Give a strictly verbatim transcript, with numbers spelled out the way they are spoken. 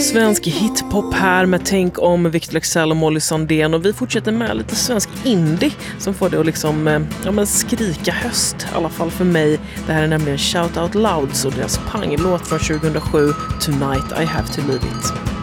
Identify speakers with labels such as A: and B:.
A: Svensk hiphop här med Tänk om Victor Leksell och Molly Sandén, och vi fortsätter med lite svensk indie som får det att liksom, ja, men skrika höst, i alla fall för mig. Det här är nämligen Shout Out Louds och deras panglåt från tjugohundrasju, Tonight I Have To Leave It.